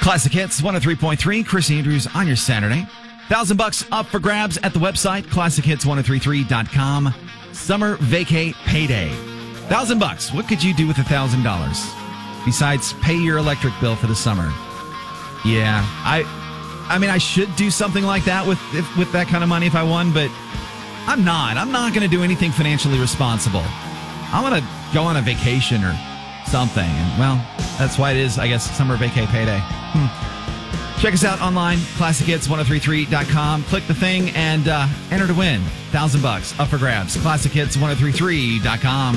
Classic Hits 103.3. Chris Andrews on your Saturday. $1,000 up for grabs at the website, classichits1033.com. Summer vacay payday. $1,000. What could you do with $1,000 besides pay your electric bill for the summer? Yeah, I mean, I should do something like that with that kind of money if I won, but I'm not. I'm not going to do anything financially responsible. I'm going to go on a vacation or something. And, well, that's why it is, I guess, summer vacay payday. Check us out online, classichits1033.com. Click the thing and enter to win. $1,000 up for grabs. classichits1033.com.